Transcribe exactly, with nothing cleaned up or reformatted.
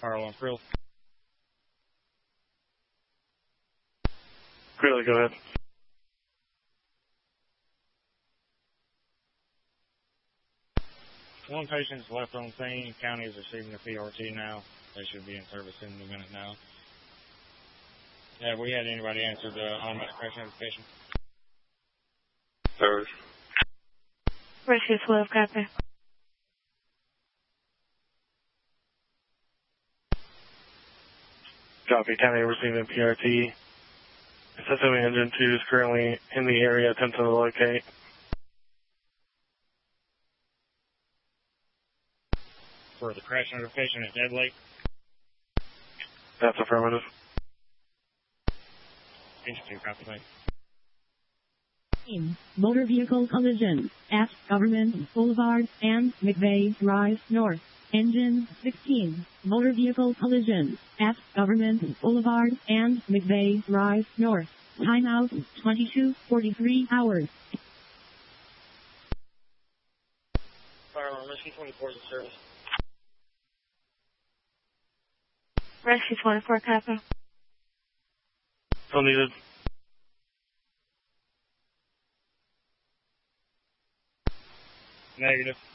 Fire alarm, Krill. Krill, go ahead. One patient's left on scene. County is receiving a P R T now. They should be in service in a minute now. Have we had anybody answer the automatic crash notification? Service. Rescue twelve, copy. Copy. County receiving P R T. Accessory Engine two is currently in the area attempting to locate. For the crash notification at Dead Lake? That's affirmative. Engine two, copy, thanks. Motor vehicle collision at Government Boulevard and McVeigh Drive North. Engine sixteen. Motor vehicle collision at Government Boulevard and McVeigh Drive North. Timeout twenty-two forty-three hours. Fire alarm, Rescue twenty-four is in service. Rescue twenty-four, copy. Still needed. Negative.